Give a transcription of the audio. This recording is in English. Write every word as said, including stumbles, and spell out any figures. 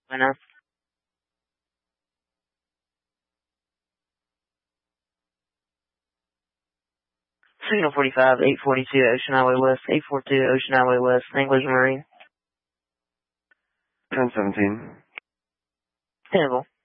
Bueno. Signal forty-five, eight forty-two Ocean Highway West, eight forty-two Ocean Highway West, English Marine. ten seventeen. Tenable.